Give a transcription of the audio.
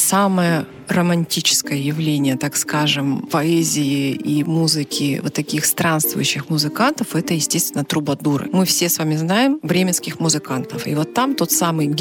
самое романтическое явление, так скажем, поэзии и музыки вот таких странствующих музыкантов — это, естественно, трубадуры. Мы все с вами знаем бременских музыкантов. И вот там тот самый